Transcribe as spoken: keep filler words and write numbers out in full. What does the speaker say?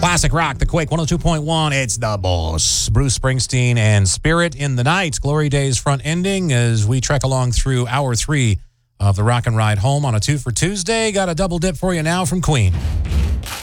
Classic rock, the Quake one oh two point one. It's the boss. Bruce Springsteen and Spirit in the Night. Glory Days front ending as we trek along through hour three of the Rock and Ride home on a two for Tuesday. Got a double dip for you now from Queen.